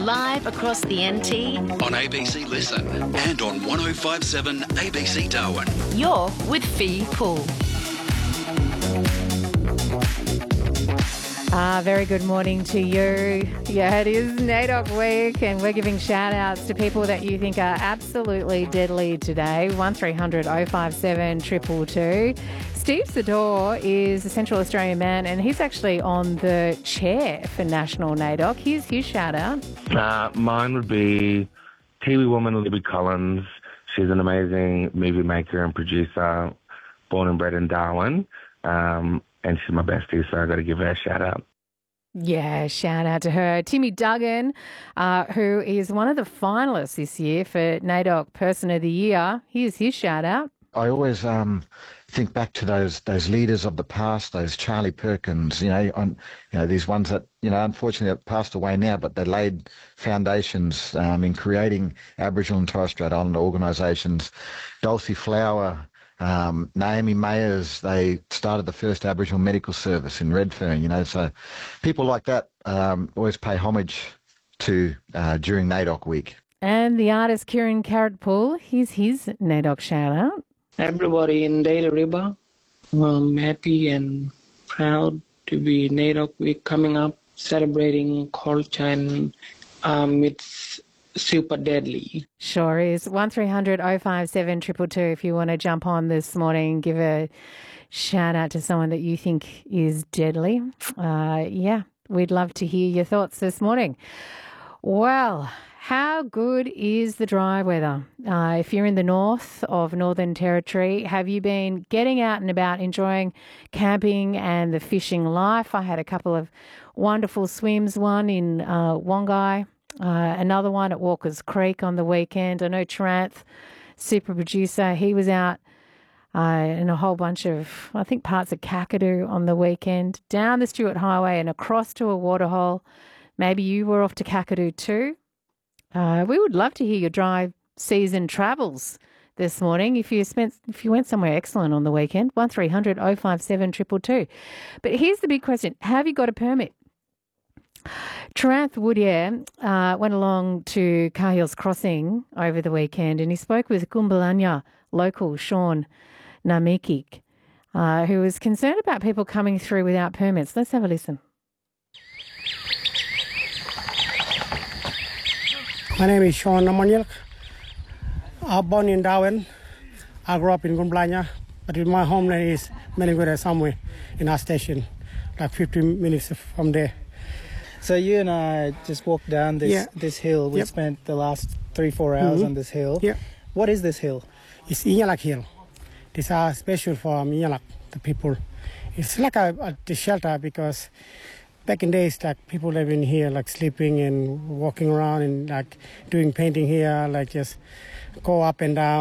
live across the NT. On ABC Listen and on 1057 ABC Darwin. You're with Fee Poole. Very good morning to you. Yeah, it is NAIDOC week and we're giving shout outs to people that you think are absolutely deadly today. 1300 057 222. Steve Sador is a Central Australian man and he's actually on the chair for National NAIDOC. Here's his shout out. Mine would be Tiwi woman Libby Collins. She's an amazing movie maker and producer, born and bred in Darwin. And she's my bestie, so I've got to give her a shout out. Yeah, shout out to her. Timmy Duggan, who is one of the finalists this year for NAIDOC Person of the Year. Here's his shout out. I always think back to those leaders of the past, those Charlie Perkins, these ones that, unfortunately have passed away now, but they laid foundations in creating Aboriginal and Torres Strait Islander organisations. Dulcie Flower, Naomi Mayers, they started the first Aboriginal medical service in Redfern, so people like that always pay homage to during NAIDOC week. And the artist Kieran Carrotpool, here's his NAIDOC shout out. Everybody in Daly River, I'm happy and proud to be NAIDOC week coming up, celebrating culture and it's super deadly. Sure is. 1300 057 222 if you want to jump on this morning, give a shout out to someone that you think is deadly. We'd love to hear your thoughts this morning. Well, how good is the dry weather? If you're in the north of Northern Territory, have you been getting out and about enjoying camping and the fishing life? I had a couple of wonderful swims, one in Wongai, another one at Walker's Creek on the weekend. I know Tranth, super producer, he was out in a whole bunch of, I think, parts of Kakadu on the weekend, down the Stewart Highway and across to a waterhole. Maybe you were off to Kakadu too. We would love to hear your dry season travels this morning. If you went somewhere excellent on the weekend, 1300 057 222. But here's the big question: have you got a permit? Tranth Woodier went along to Cahill's Crossing over the weekend, and he spoke with Gumbalanya local Sean Namikik, who was concerned about people coming through without permits. Let's have a listen. My name is Sean Namanyuk. I'm born in Darwin. I grew up in Gumbalanya, but my homeland is Meningura somewhere in our station, like 15 minutes from there. So you and I just walked down this hill. We spent the last 3-4 hours on this hill. Yeah. What is this hill? It's Inyalak Hill. These are special for Inyalak, the people. It's like a shelter because back in days, like people living here, like sleeping and walking around and like doing painting here, like just go up and down.